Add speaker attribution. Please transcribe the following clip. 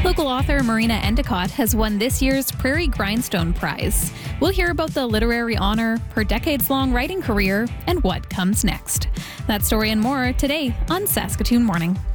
Speaker 1: Local author Marina Endicott has won this year's Prairie Grindstone Prize. We'll hear about the literary honor, her decades-long writing career, and what comes next. That story and more today on Saskatoon Morning.